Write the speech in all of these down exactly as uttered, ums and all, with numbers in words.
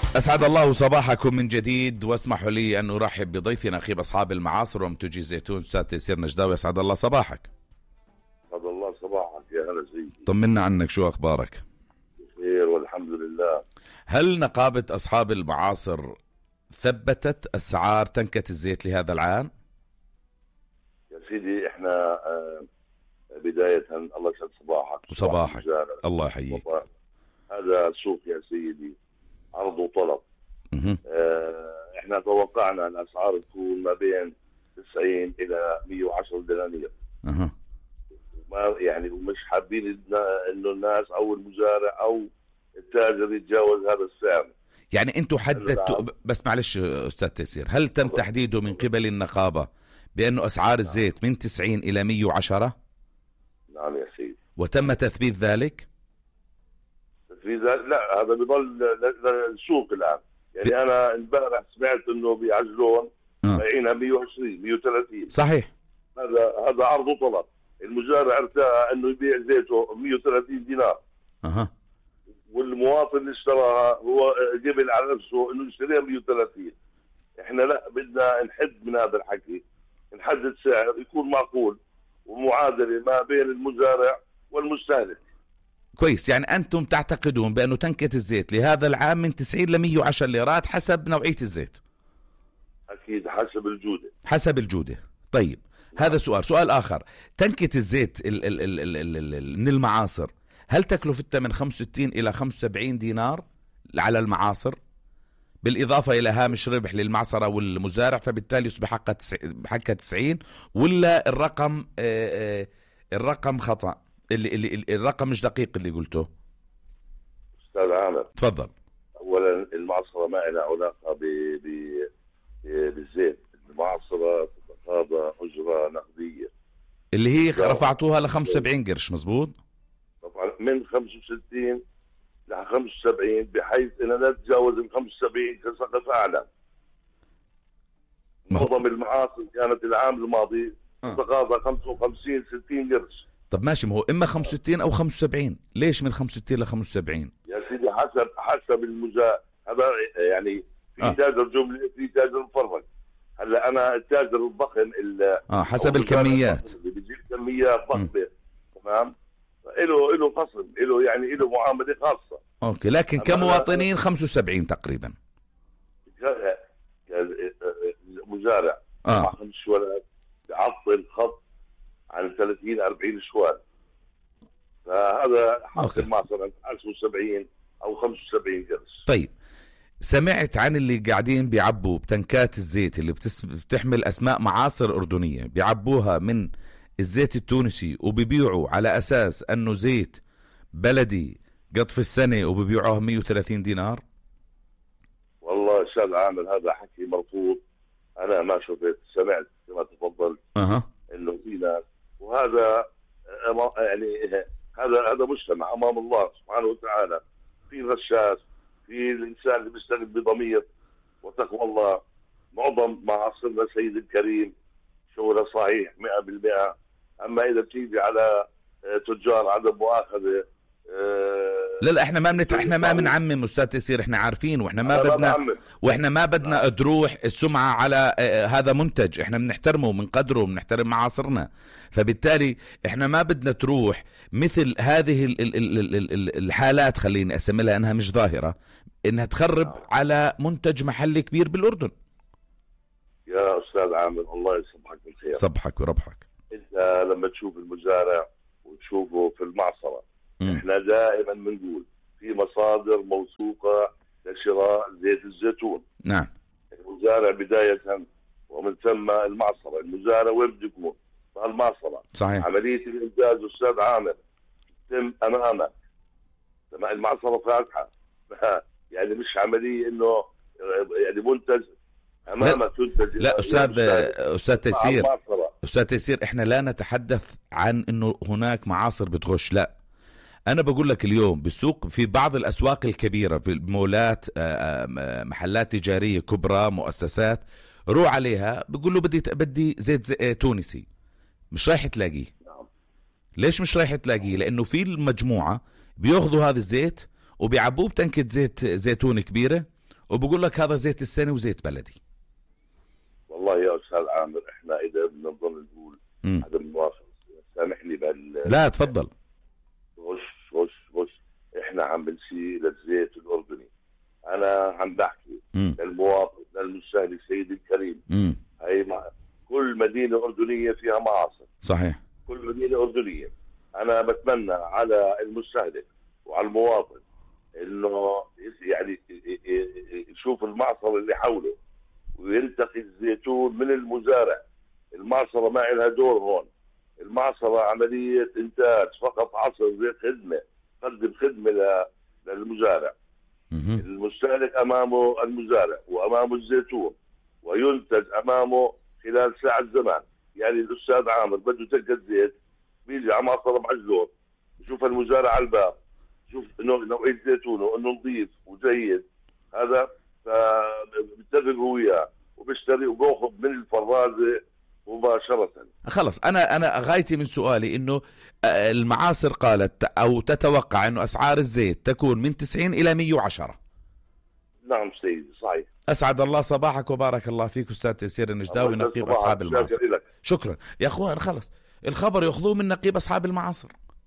أسعد الله صباحكم من جديد، واسمحوا لي أن أرحب بضيفنا أخيب أصحاب المعاصر ومنتجي الزيتون أستاذ تيسير نجداوي. أسعد الله صباحك. أسعد الله صباحك يا هلا سيدي. طمنا عنك، شو أخبارك؟ بخير والحمد لله. هل نقابة أصحاب المعاصر ثبتت أسعار تنكة الزيت لهذا العام؟ يا سيدي احنا آه بداية الله يسعد صباحك وصباحك الله يحييك. هذا سوق يا سيدي عرض وطلب. آه احنا توقعنا ان الاسعار تكون ما بين تسعين الى مية وعشرة دنانير. أه. ما يعني ومش حابين انه الناس او المزارع او التاجر يتجاوز هذا السعر. يعني انتم حددتوا، بس معلش استاذ تيسير، هل تم تحديده من قبل النقابة بانه اسعار الزيت من تسعين الى مية وعشرة؟ نعم يا سيدي. وتم تثبيت ذلك؟ تثبيت ذلك لا، هذا بضل للسوق الان. يعني ب... انا امبارح سمعت انه بيعجلون بايعينها مية وعشرين مية وثلاثين. صحيح. هذا هذا عرض وطلب. المزارع ارتاح انه يبيع زيته مية وثلاثين دينار. اها. والمواطن اللي اشتراها هو جبل على نفسه انه يشتريها مية وثلاثين. احنا لا، بدنا نحد من هذا الحكي، نحدد سعر يكون معقول ومعادله ما بين المزارع والمستهلك. كويس. يعني انتم تعتقدون بانه تنكة الزيت لهذا العام من تسعين ل مية وعشرة ليرات حسب نوعية الزيت؟ اكيد حسب الجودة. حسب الجودة. طيب هذا سؤال. سؤال آخر، تنكة الزيت ال ال ال ال ال ال من المعاصر هل تكلفتها من خمسة وستين إلى خمسة وسبعين دينار على المعاصر، بالإضافة إلى هامش ربح للمعصرة والمزارع، فبالتالي يصبح حقها حقها تسعين، ولا الرقم آآ آآ الرقم خطأ، اللي, اللي الرقم مش دقيق اللي قلته؟ أستاذ عامر تفضل. أولا المعصرة ما لها علاقة بالزيت. المعصرة تتقاضى أجرة نقدية اللي هي رفعتوها ل خمسة وسبعين قرش، مزبوط؟ طبعا من خمسة وستين ل خمسة وسبعين، بحيث انها لا تتجاوز ال خمسة وسبعين كسقف اعلى. معظم المعاصر كانت العام الماضي تتقاضى خمسة وخمسين ستين قرش. طب ماشي، ما هو اما خمسة وستين او خمسة وسبعين، ليش من خمسة وستين ل خمسة وسبعين؟ يا سيدي حسب حسب المزا هذا، يعني في آه. تاجر جملة، في تاجر مفرغ. هلا انا التاجر الضخم اه حسب الكميات اللي بيجيب كميات ضخمه، تمام، له له خصم، له يعني له معامله خاصه. اوكي، لكن كمواطنين خمسة وسبعين تقريبا. المزارع اه مع خمس شوالات بيعطل خط عن ثلاثين أربعين شوال، فهذا حاصل مثلا خمسة وسبعين او خمسة وسبعين قرش. طيب سمعت عن اللي قاعدين بيعبوا بتنكات الزيت اللي بتس... بتحمل اسماء معاصر اردنيه، بيعبوها من الزيت التونسي وبيبيعوا على اساس انه زيت بلدي قطف السنه، وبيبيعوها مية وثلاثين دينار؟ والله استاذ عامر هذا حكي مرفوض. انا ما شفت، سمعت كما تفضلت اها انه في ناس، وهذا يعني هذا هذا مجتمع امام الله سبحانه وتعالى، في غشاش، في الانسان اللي بيشتغل بضمير وتقوى الله. معظم معاصرنا سيد الكريم شغله صحيح مئة بالمئة. اما اذا بتيجي على تجار عدم مؤاخذه، لا لا احنا ما بنت... احنا ما بنعمم استاذ تيسير، احنا عارفين، واحنا ما بدنا ما واحنا ما بدنا تروح السمعه على هذا منتج، احنا بنحترمه وبنقدره وبنحترم معاصرنا، فبالتالي احنا ما بدنا تروح مثل هذه ال... ال... ال... ال... الحالات، خليني اسميها لانها مش ظاهره، انها تخرب على منتج محلي كبير بالاردن. يا استاذ عامر الله يصبحك بالخير. صبحك وربحك. انت لما تشوف المزارع وتشوفه في المعصره، م. احنا دائما بنقول في مصادر موثوقه لشراء زيت الزيتون. نعم. المزارع بدايه ومن ثم المعصره، المزارع وين بده يكون؟ في المعصره. صحيح. عمليه الانتاج استاذ عامر تتم امامك. لما المعصره فاتحه يعني مش عمليه انه يعني منتج امامك تنتج. لا استاذ استاذ تيسير استاذ تيسير احنا لا نتحدث عن انه هناك معاصر بتغش، لا، انا بقول لك اليوم بالسوق في بعض الاسواق الكبيره، في المولات، محلات تجاريه كبرى، مؤسسات، روح عليها بقول له بدي بدي زيت زي تونسي، مش رايح تلاقيه. ليش مش رايح تلاقيه؟ لانه في المجموعه بياخذوا هذا الزيت وبيعبوه بتنكة زيت زيتون كبيره وبقول لك هذا زيت السنة وزيت بلدي. والله يا أستاذ عامر إحنا إذا بدنا نضل نقول مم. هذا موافق، سامحني بال لا تفضل. غش غش غش إحنا عم بنسيء للزيت الأردني. أنا عم بحكي مم. للمواطن للمستهلك سيدي الكريم. مم. هي مع... كل مدينة أردنية فيها معاصر، صحيح. كل مدينة أردنية. أنا بتمنى على المستهلك وعلى المواطن إنه يعني يشوف المعصر اللي حوله وينتقي الزيتون من المزارع. المعصرة ما لها دور هون، المعصرة عملية إنتاج فقط، عصر زي خدمة، قدم خدمة للمزارع. مم. المستهلك أمامه المزارع وأمامه الزيتون، وينتج أمامه خلال ساعة زمان. يعني الأستاذ عامر بده تكة زيت، بيجي على معصرة معجون، يشوف المزارع على الباب، يشوف نوعية زيتونه إنه نظيف وجيد، هذا فبتفق وياه وبيشتري وباخذ من الفرازة مباشرة. خلص أنا أنا غايتي من سؤالي إنه المعاصر قالت أو تتوقع إنه أسعار الزيت تكون من تسعين إلى مية وعشرة. نعم سيدي صحيح. أسعد الله صباحك وبارك الله فيك أستاذ تيسير النجداوي نقيب أصحاب المعاصر. شكرا يا أخوان. خلص الخبر يأخذوه من نقيب أصحاب المعاصر،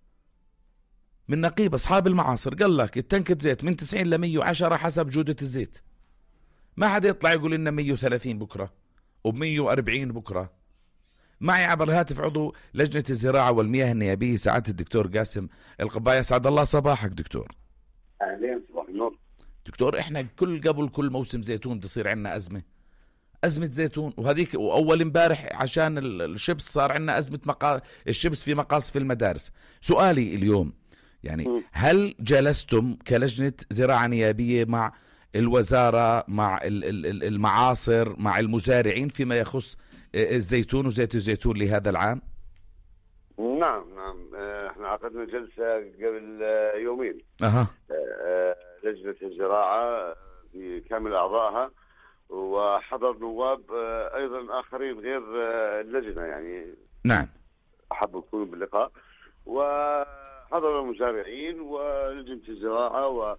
من نقيب أصحاب المعاصر. قال لك التنكة زيت من تسعين ل مية وعشرة حسب جودة الزيت. ما حدا يطلع يقول لنا مية وثلاثين بكرة وب100 وأربعين بكرة. معي عبر الهاتف عضو لجنة الزراعة والمياه النيابية سعادة الدكتور قاسم القباية. سعد الله صباحك دكتور. أهلين صباح النور دكتور. احنا كل قبل كل موسم زيتون تصير عندنا أزمة، أزمة زيتون. وهذيك وأول امبارح عشان الشبس صار عندنا أزمة مقا... الشبس في مقاصف المدارس. سؤالي اليوم يعني هل جلستم كلجنة زراعة نيابية مع الوزارة، مع المعاصر، مع المزارعين فيما يخص الزيتون وزيت الزيتون لهذا العام؟ نعم نعم احنا عقدنا جلسة قبل يومين. أها. لجنة الزراعة بكامل أعضائها، وحضر نواب أيضا آخرين غير اللجنة يعني. نعم. أحبوا يكونوا باللقاء، وحضر المزارعين ولجنة الزراعة و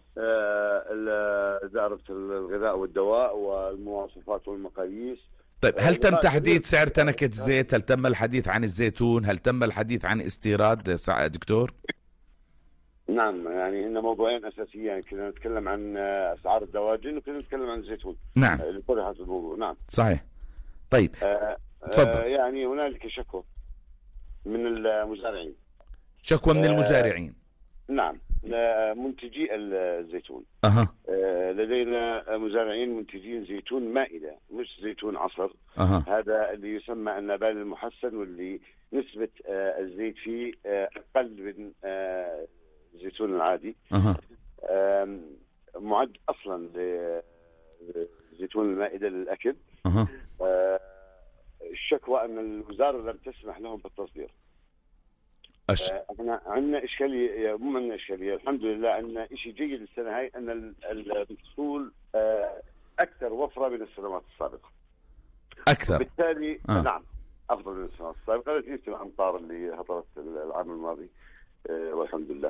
إدارة الغذاء والدواء والمواصفات والمقاييس. طيب هل تم تحديد سعر تنكة الزيت؟ هل تم الحديث عن الزيتون؟ هل تم الحديث عن استيراد دكتور؟ نعم يعني هن موضوعين أساسيين. يعني كنا نتكلم عن أسعار الدواجن وكنا نتكلم عن الزيتون. نعم. اللي طرحت الموضوع. نعم صحيح. طيب آه تفضل. آه يعني هنالك شكوى من المزارعين. شكوى من المزارعين. آه نعم منتجي الزيتون. أها. آه لدينا مزارعين منتجين زيتون مائدة مش زيتون عصر. أها. هذا اللي يسمى النبال المحسن، واللي نسبة آه الزيت فيه آه أقل من آه الزيتون العادي. أها. آه معد أصلا لزيتون المائدة للأكل. أها. آه الشكوى أن الوزارة لم تسمح لهم بالتصدير. أش... احنا عندنا اشكاليه، مو عندنا اشكاليه، الحمد لله عندنا شيء جيد السنه هاي ان المحصول اكثر وفره من السنوات السابقه. اكثر. بالتالي آه. نعم افضل من السنوات السابقه نتيجه الامطار اللي هطلت العام الماضي والحمد لله.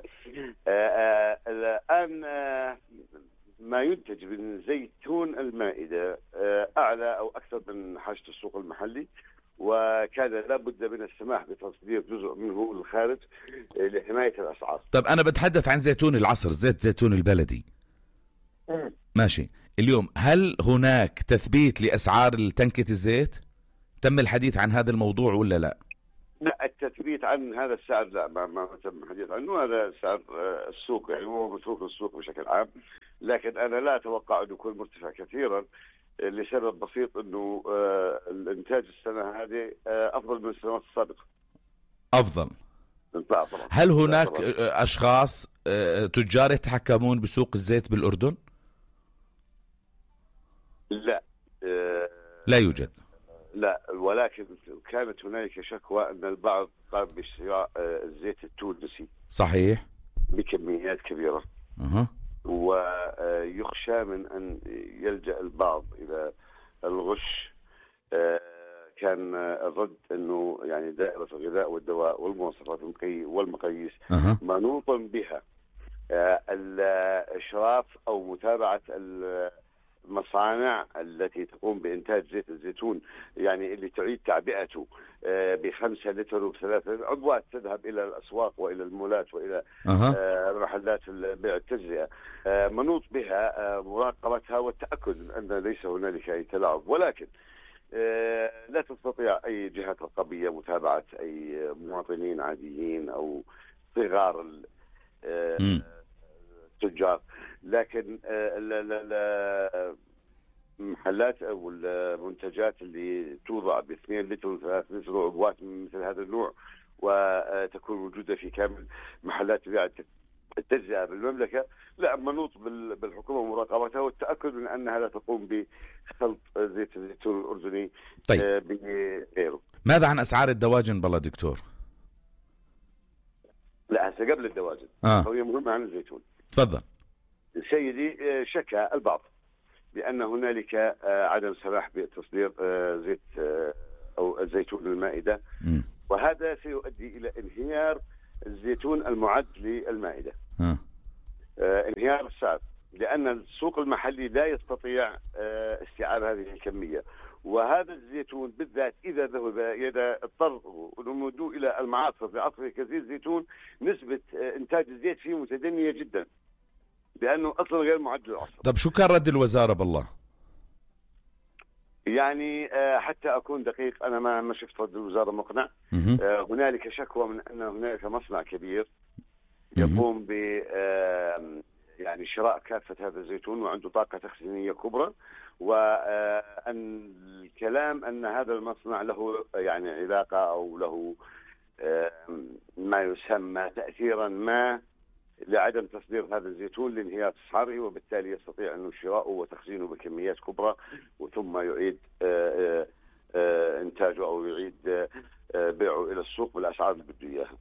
الان ما ينتج من زيتون المائده اعلى او اكثر من حاجه السوق المحلي، وكان لابد من السماح بتصدير جزء منه للخارج لحماية الأسعار. طب أنا بتحدث عن زيتون العصر، زيت زيتون البلدي. م. ماشي. اليوم هل هناك تثبيت لأسعار تنكة الزيت؟ تم الحديث عن هذا الموضوع ولا لا؟ لا، التثبيت عن هذا السعر لا، ما, ما تم الحديث عنه. هذا سعر السوق يعني هو متروك للسوق بشكل عام، لكن أنا لا أتوقع أن يكون مرتفع كثيرا لسبب بسيط انه آه الانتاج السنه هذه آه افضل من السنوات السابقه. افضل. طبعا. هل هناك طبعا. اشخاص آه تجار يتحكمون بسوق الزيت بالاردن؟ لا آه لا يوجد. لا، ولكن كانت هنالك شكوى ان البعض قام بشراء آه الزيت التونسي. صحيح. بكميات كبيره. اها. ويخشى من أن يلجأ البعض إلى الغش. كان الرد أنه يعني دائرة الغذاء والدواء والمواصفات والمقاييس أه. منوطا بها، الإشراف أو متابعة المصانع التي تقوم بإنتاج زيت الزيتون، يعني اللي تعيد تعبئته بخمسة لتر وبثلاثة عبوات تذهب إلى الأسواق وإلى المولات وإلى أه. محلات بيع التجزئة، منوط بها مراقبتها والتأكد أن ليس هنالك أي تلاعب. ولكن لا تستطيع أي جهة رقابية متابعة أي مواطنين عاديين أو صغار التجار، لكن المحلات أو المنتجات اللي توضع باثنين لتر وثلاث لتر وعبوات من مثل هذا النوع وتكون موجودة في كامل محلات بيع التجزئة بالمملكة، لا، منوط بالحكومة مراقبتها والتأكد من أنها لا تقوم بخلط زيت الزيتون الأردني طيب. بغيره. ماذا عن أسعار الدواجن بالله دكتور؟ لا، هسه قبل الدواجن آه. هي مهمة عن الزيتون. تفضل سيدي. شكى البعض بأن هنالك عدم سماح بتصدير زيت أو الزيتون للمائدة، م. وهذا سيؤدي إلى انهيار الزيتون المعد للمائدة. آه. انهيار السعر، لأن السوق المحلي لا يستطيع استيعاب هذه الكمية، وهذا الزيتون بالذات إذا ذهب إذا اضطر ونمدوا إلى المعاصر بعصر كزيت زيتون، نسبة إنتاج الزيت فيه متدنية جدا لأنه أصلا غير معد للعصر. طب شو كان رد الوزارة بالله؟ يعني حتى أكون دقيق، أنا ما ما شفت رد الوزارة مقنع. هنالك شكوى من أن هنالك مصنع كبير يقوم ب يعني شراء كافة هذا الزيتون وعنده طاقة تخزينية كبرى، وأن الكلام أن هذا المصنع له يعني علاقة أو له ما يسمى تأثيرا ما لعدم تصدير هذا الزيتون لانهيار أسعاره، وبالتالي يستطيع أنه شراؤه وتخزينه بكميات كبرى وثم يعيد إنتاجه أو يعيد بيعه إلى السوق بالأسعار اللي بده إياها.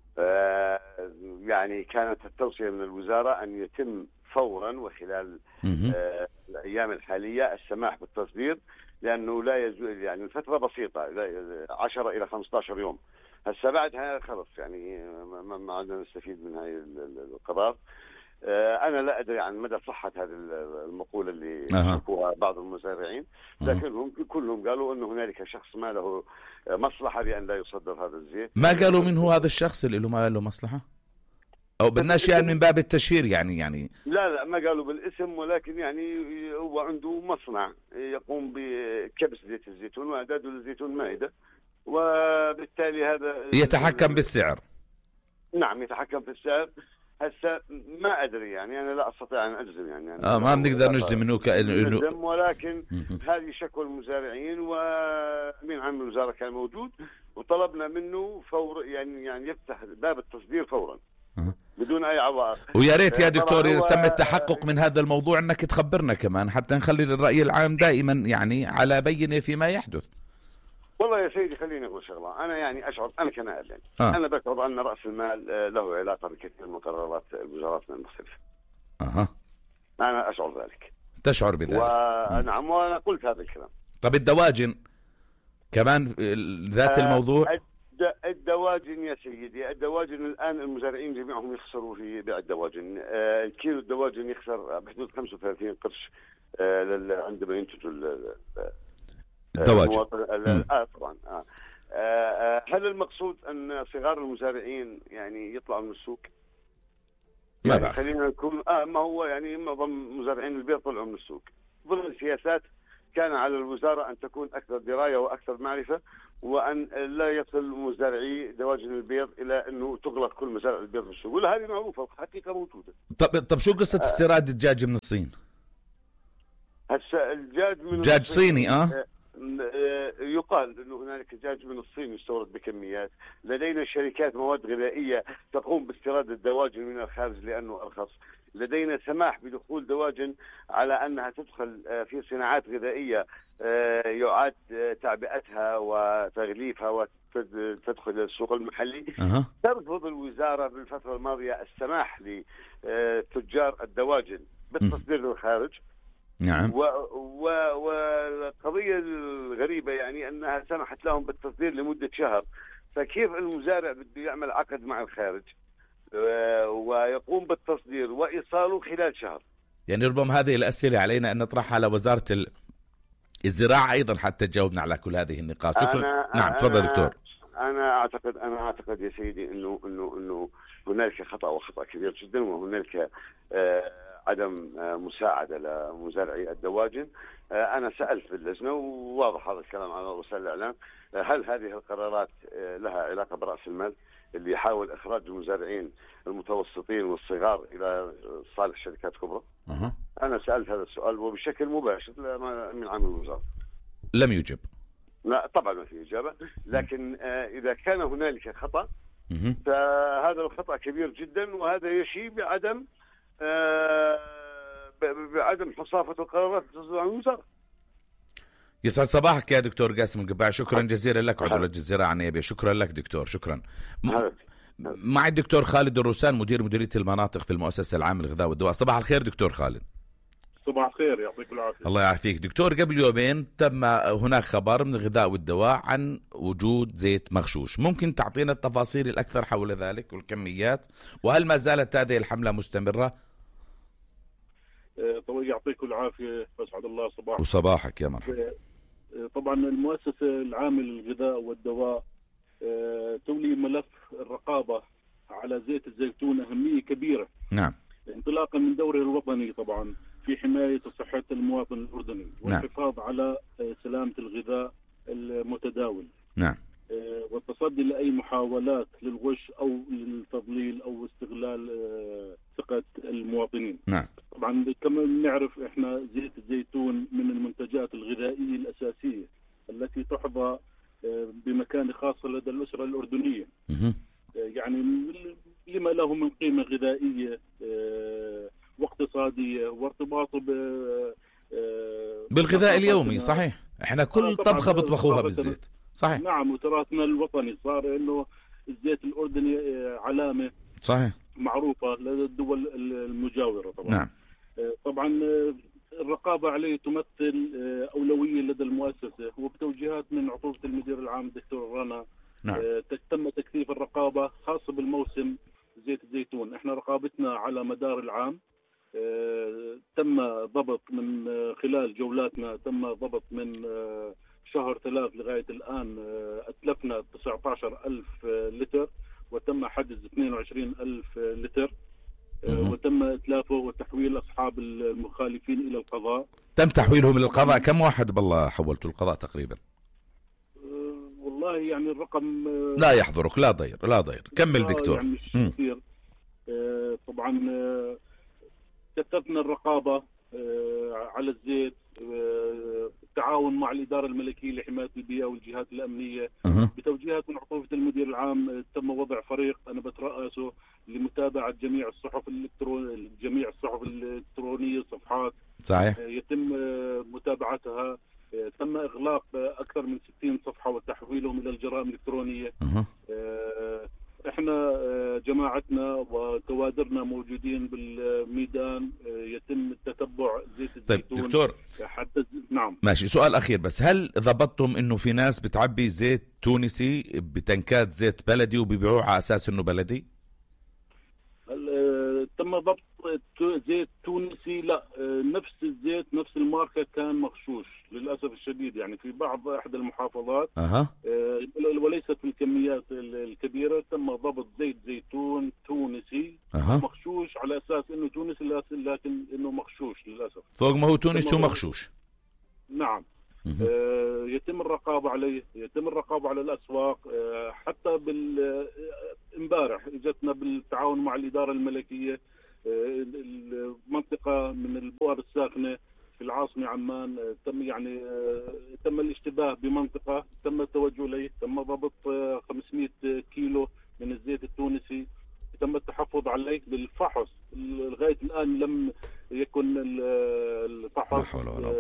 يعني كانت التوصية من الوزارة أن يتم فورا وخلال الأيام الحالية السماح بالتصدير، لأنه لا يزول يعني الفترة بسيطة عشرة إلى خمسة عشر يوم. هسه بعدها خلص يعني ما عندنا نستفيد من هاي القرار. أنا لا أدري عن مدى صحة هذه المقولة اللي شافوها بعض المزارعين، لكنهم كلهم قالوا أنه هنالك شخص ما له مصلحة بأن لا يصدر هذا الزيت. ما قالوا من هو هذا الشخص اللي له ما له مصلحة؟ أو بدناش يعني من باب التشهير يعني يعني لا لا ما قالوا بالاسم، ولكن يعني هو عنده مصنع يقوم بكبس زيت الزيتون وإعداده للزيتون مائدة، وبالتالي هذا يتحكم بالسعر. نعم يتحكم في السعر. هسه ما أدري يعني أنا لا أستطيع أن أجزم يعني, يعني آه ما بنقدر نجزم إنه كأنه، ولكن هذه شكوى المزارعين ومن عام الوزارة كان موجود وطلبنا منه فور يعني يعني يفتح باب التصدير فورا بدون أي عوائق. ويا ريت يا دكتور إذا تم التحقق من هذا الموضوع أنك تخبرنا كمان حتى نخلي الرأي العام دائما يعني على بينة فيما يحدث. والله يا سيدي خليني أقول شغلة، أنا يعني أشعر أنا كنائب يعني آه. أنا بشعر أن رأس المال له علاقة بكثير من قرارات الوزارات المختلفة. أها أنا أشعر ذلك. تشعر بذلك؟ ونعم وأنا قلت هذا الكلام. طب الدواجن كمان ذات الموضوع؟ الدواجن يا سيدي، الدواجن الآن المزارعين جميعهم يخسروا في بيع الدواجن. الكيلو الدواجن يخسر بحدود خمسة وثلاثين قرش عندما ينتجوا الدواجن. آه طبعا آه. آه هل المقصود أن صغار المزارعين يعني يطلعوا من السوق؟ ما يعني خلينا نكون آه ما هو يعني معظم مزارعين البيض طلعوا من السوق ضمن السياسات. كان على الوزارة أن تكون أكثر دراية وأكثر معرفة، وأن لا يصل مزارعي دواجن البيض إلى أنه تغلق كل مزارع البيض بالسوق، ولا هذه معروفة حقيقة موجودة. طب طب شو قصة استيراد الدجاج من الصين؟ هسه الدجاج من دجاج صيني اه يقال أنه هنالك دجاج من الصين يستورد بكميات. لدينا شركات مواد غذائية تقوم باستيراد الدواجن من الخارج لأنه أرخص. لدينا سماح بدخول دواجن على أنها تدخل في صناعات غذائية يعاد تعبئتها وتغليفها وتدخل السوق المحلي. أه. ترفض الوزارة بالفترة الماضية السماح لتجار الدواجن بالتصدير للخارج. نعم. والقضية الغريبة يعني أنها سمحت لهم بالتصدير لمدة شهر، فكيف المزارع بده يعمل عقد مع الخارج ويقوم بالتصدير وإيصاله خلال شهر. يعني ربما هذه الأسئلة علينا أن نطرحها على وزارة الزراعة أيضا حتى تجاوبنا على كل هذه النقاط. شكرا. نعم تفضل دكتور. أنا أعتقد أنا أعتقد يا سيدي إنه إنه إنه هنالك خطأ وخطأ كبير جدا، وهنالك آه عدم آه مساعدة لمزارعي الدواجن. آه أنا سألت في اللجنة وواضح هذا الكلام على وسائل الإعلام، آه هل هذه القرارات آه لها علاقة برأس المال اللي يحاول إخراج المزارعين المتوسطين والصغار إلى صالح شركات كبرى؟ أه. أنا سألت هذا السؤال وبشكل مباشر من عامل الوزارة. لم يجب. لا طبعا ما في إجابة، لكن آه إذا كان هنالك خطأ مه. فهذا الخطأ كبير جدا، وهذا يشي بعدم آه بعدم حصافة القرارات تصدر عن الوزارة. يسعد صباحك يا دكتور قاسم القباع، شكرا جزيلا لك عضو لجنة الزراعة النيابية. شكرا لك دكتور. شكرا. م... مع الدكتور خالد الروسان مدير مديرية المناطق في المؤسسة العامة للغذاء والدواء. صباح الخير دكتور خالد. صباح الخير، يعطيك العافية. الله يعافيك دكتور. قبل يومين تم هناك خبر من الغذاء والدواء عن وجود زيت مغشوش، ممكن تعطينا التفاصيل الأكثر حول ذلك والكميات، وهل ما زالت هذه الحملة مستمرة؟ طبعا يعطيك العافية، أسعد الله صباحك. وصباحك يا مرحبا. طبعا المؤسسة العامة للغذاء والدواء تولي ملف الرقابة على زيت الزيتون أهمية كبيرة. نعم. انطلاقا من دوره الوطني طبعا في حماية وصحة المواطن الأردني والحفاظ نعم. على سلامة الغذاء المتداول. نعم. والتصدي لأي محاولات للغش أو للتضليل أو استغلال ثقة المواطنين. نعم. طبعا كما نعرف احنا زيت الزيتون من المنتجات الغذائية الأساسية التي تحظى بمكانة خاصة لدى الأسرة الأردنية. م- يعني لما له من قيمة غذائية واقتصادية وارتباطه ب بالغذاء اليومي. صحيح، احنا كل طبخة بطبخوها بالزيت. صحيح. نعم، وتراثنا الوطني صار انه الزيت الأردني علامة صحيح معروفة لدى الدول المجاورة. طبعا نعم. طبعا الرقابة عليه تمثل أولوية لدى المؤسسة، وبتوجيهات من عطوفة المدير العام الدكتور رنا. نعم. تم تكثيف الرقابة خاصة بالموسم زيت الزيتون. احنا رقابتنا على مدار العام تم ضبط من خلال جولاتنا، تم ضبط من شهر ثلاث لغاية الآن أتلفنا تسعة عشر ألف لتر، وتم حجز اثنين وعشرين ألف لتر، وتم إتلافه وتحويل أصحاب المخالفين إلى القضاء. تم تحويلهم إلى القضاء. كم واحد بالله حولتوا القضاء تقريبا؟ والله يعني الرقم لا يحضرك. لا ضير لا ضير كمل دكتور. يعني مش كثير. طبعا كثفنا الرقابة على الزيت، التعاون مع الإدارة الملكية لحماية البيئة والجهات الأمنية. أه. بتوجيهات من عطوفة المدير العام تم وضع فريق أنا بترأسه لمتابعة جميع الصحف الإلكترونية جميع الصحف الإلكترونية صفحات. صحيح. يتم متابعتها. تم إغلاق أكثر من ستين صفحة وتحويلهم إلى الجرائم الإلكترونية. أه. احنا جماعتنا وكوادرنا موجودين بالميدان، يتم التتبع زيت الزيتون. طيب دكتور حتى نعم ماشي، سؤال أخير بس، هل ضبطتم إنه في ناس بتعبي زيت تونسي بتنكات زيت بلدي وبيبيعوه على أساس إنه بلدي؟ تم ضبط زيت تونسي، لا نفس الزيت نفس الماركة كان مغشوش للأسف الشديد، يعني في بعض أحد المحافظات. أه. وليست في الكميات الكبيرة. تم ضبط زيت زيتون تونسي أه. مغشوش على أساس إنه تونسي لكن إنه مغشوش للأسف، فوق ما هو تونسي ومغشوش. نعم. آه يتم الرقابة عليه، يتم الرقابة على الأسواق. آه حتى بال امبارح اجتنا بالتعاون مع الإدارة الملكية آه المنطقة من البؤر الساخنة في العاصمة عمان. آه تم يعني آه تم الاشتباه بمنطقة، تم التوجه إليه، تم ضبط آه خمسمائة كيلو من الزيت التونسي، تم التحفظ عليه بالفحص. لغاية الآن لم يكن الفحص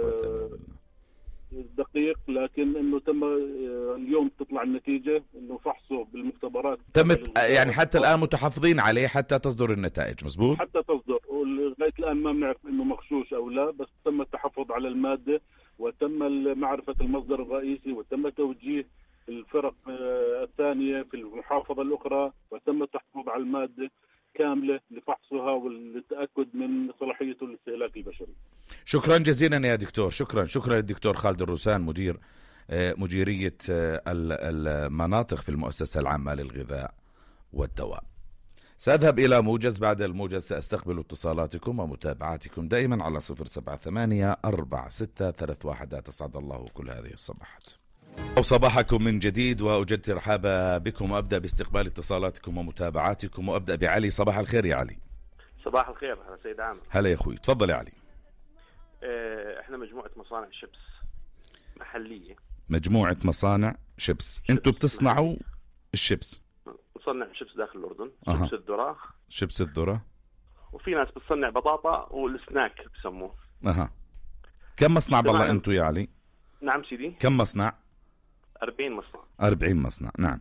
دقيق، لكن انه تم اليوم تطلع النتيجه انه فحصه بالمختبرات تمت، يعني حتى الان متحفظين عليه حتى تصدر النتائج. مزبوط، حتى تصدر، ولغايه الان ما بنعرف انه مغشوش او لا، بس تم التحفظ على الماده وتم معرفه المصدر الرئيسي وتم توجيه الفرق الثانيه في المحافظه الاخرى وتم التحفظ على الماده. كاملة لفحصها والتأكد من صلاحيته للاستهلاك البشري. شكرا جزيلا يا دكتور. شكرا شكرا للدكتور خالد الروسان، مدير مديرية المناطق في المؤسسة العامة للغذاء والدواء. سأذهب إلى موجز، بعد الموجز سأستقبل اتصالاتكم ومتابعاتكم دائما على صفر سبعة ثمانية أربعة ستة ثلاثة واحد. تسعد الله كل هذه الصباحات أو صباحكم من جديد، وأجد ترحابا بكم وأبدأ باستقبال اتصالاتكم ومتابعاتكم، وأبدأ بعلي. صباح الخير يا علي. صباح الخير. أنا سيد عامر. هلا يا أخوي، تفضل يا علي. احنا مجموعة مصانع شيبس محلية. مجموعة مصانع شيبس، انتوا بتصنعوا الشيبس؟ نصنع شيبس داخل الأردن. أه. شيبس الذرة. شيبس الذرة. وفي ناس بتصنع بطاطا والسناك بسموه. اها. كم مصنع بالله انتوا يا علي؟ نعم سيدي. كم مصنع؟ أربعين مصنع. أربعين مصنع، نعم.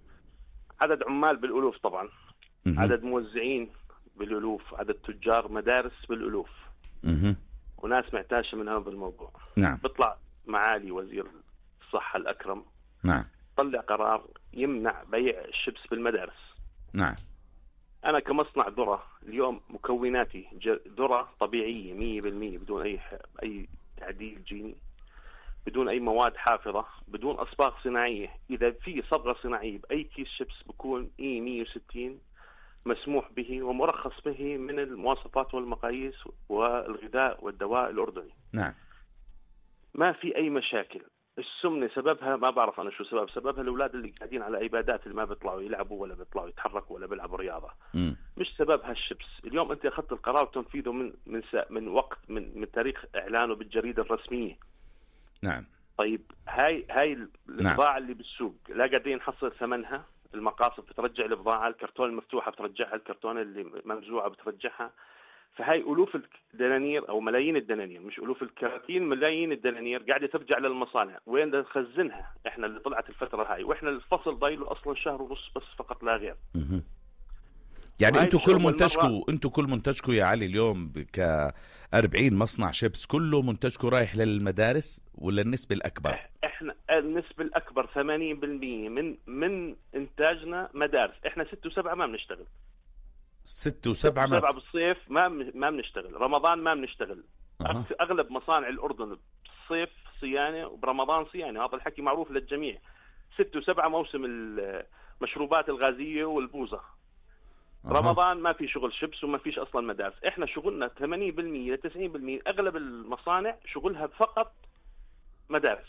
عدد عمال بالألوف طبعا. مه. عدد موزعين بالألوف، عدد تجار مدارس بالألوف. مه. وناس محتاجة من هذا الموضوع. نعم. بيطلع معالي وزير الصحة الأكرم، نعم، طلع قرار يمنع بيع الشيبس بالمدارس. نعم. أنا كمصنع ذرة اليوم مكوناتي ذرة طبيعية مية بالمية بدون أي أي تعديل جيني، بدون أي مواد حافظة، بدون أصباغ صناعية. إذا في صبغة صناعية بأي كيس شيبس بكون إي مية وستين مسموح به ومرخص به من المواصفات والمقاييس والغذاء والدواء الأردني. نعم. ما في أي مشاكل. السمنة سببها ما بعرف أنا شو سبب، سببها الأولاد اللي قاعدين على عبادات اللي ما بيطلعوا يلعبوا ولا بيطلعوا يتحركوا ولا بيلعبوا رياضة. م. مش سببها الشيبس. اليوم أنت أخذت القرار وتنفيذه من من من وقت من من تاريخ إعلانه بالجريدة الرسمية. نعم. طيب هاي هاي البضاعة نعم. اللي بالسوق لا قاعدين نحصل ثمنها. المقاصد بترجع البضاعة، الكرتون المفتوحة بترجعها، الكرتون اللي منزوعة بترجعها. فهاي ألوف الدنانير أو ملايين الدنانير، مش ألوف الكراتين، ملايين الدنانير قاعدة ترجع للمصانع. وين بدنا نخزنها؟ إحنا اللي طلعت الفترة هاي، وإحنا الفصل ضايله أصلا شهر ونص بس فقط لا غير. م- يعني أنتوا كل منتجكم أنتوا كل منتجكم يا علي اليوم كأربعين مصنع شيبس كله منتجكم رايح للمدارس ولا النسبة الأكبر؟ إحنا النسبة الأكبر ثمانين بالمية من من إنتاجنا مدارس. إحنا ستة وسبعة ما بنشتغل. ستة وسبعة ما سبعة بالصيف ما ما بنشتغل. رمضان ما بنشتغل. أه. أغلب مصانع الأردن بالصيف صيانة وبرمضان صيانة، هذا الحكي معروف للجميع. ستة وسبعة موسم المشروبات الغازية والبوظة. أه. رمضان ما في شغل شيبس وما فيش أصلا مدارس. إحنا شغلنا ثمانين بالمية تسعين بالمية. أغلب المصانع شغلها فقط مدارس.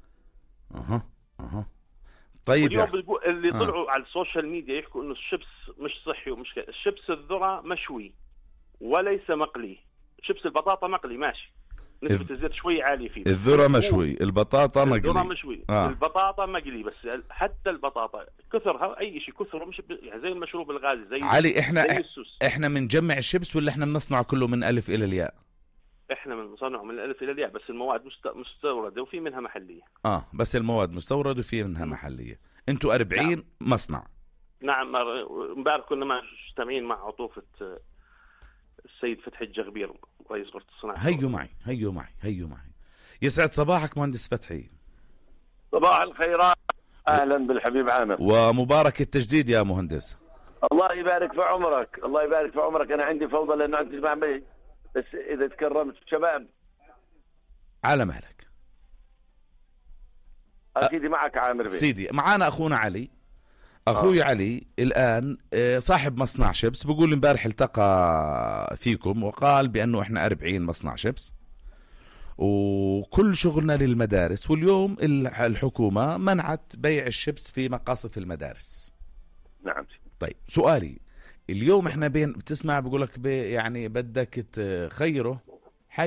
أها أها. طيب اليوم اللي طلعوا آه. على السوشيال ميديا يحكوا انه الشيبس مش صحي ومش كده. الشيبس الذرة مشوي وليس مقلي. شيبس البطاطا مقلي ماشي، نسبة الزيت شوي عالية فيه. الذرة مشوي، البطاطا مقلي. الذرة مشوي، آه. البطاطا مقلي. بس حتى البطاطا كثرها اي شيء كثره مش يعني زي المشروب الغازي زي علي. احنا زي السوس. احنا بنجمع الشيبس ولا احنا بنصنعه كله من الف الى الياء؟ احنا من مصنعه من الالف الى الياء، بس المواد مستورده وفي منها محليه. اه بس المواد مستورده وفي منها م. محليه. انتوا أربعين نعم. مصنع. نعم. امبارح كنا مجتمعين مع عطوفه السيد فتحي الجغبير رئيس غرفه الصناعه. هيو معي هيو معي هيو معي. يسعد صباحك مهندس فتحي. صباح الخيرات. اهلا بالحبيب عامر، ومبارك التجديد يا مهندس. الله يبارك في عمرك، الله يبارك في عمرك. انا عندي فوضى لانه انت تسمع بي، بس اذا تكرمت شباب على مهلك. سيدي معك عامر بي. سيدي معانا اخونا علي. اخوي آه. علي الان صاحب مصنع شيبس، بقول امبارح التقى فيكم وقال بانه احنا أربعين مصنع شيبس وكل شغلنا للمدارس، واليوم الحكومة منعت بيع الشيبس في مقاصف المدارس. نعم. طيب سؤالي اليوم احنا بين بتسمع بقولك يعني بدك تخيره